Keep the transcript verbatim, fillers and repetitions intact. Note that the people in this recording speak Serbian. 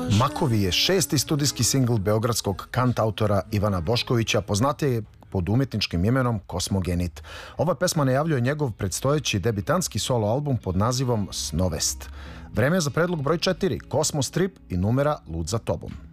Makovi je šesti studijski singl beogradskog kantautora Ivana Boškovića, poznatije pod umjetničkim imenom Kosmogenit. Ova pesma najavljuje njegov predstojeći debitanski solo album pod nazivom Snovest. Vreme je za predlog broj četiri, Kosmo Strip i numera Lud za tobom.